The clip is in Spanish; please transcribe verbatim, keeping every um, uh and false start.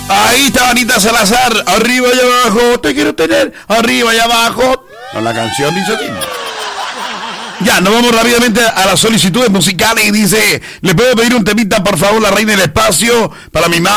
Ahí está Anita Salazar. Arriba y abajo, te quiero tener. Arriba y abajo. No, la canción dice así. Ya, nos vamos rápidamente a las solicitudes musicales y dice, ¿le puedo pedir un temita, por favor, la reina del espacio, para mi madre?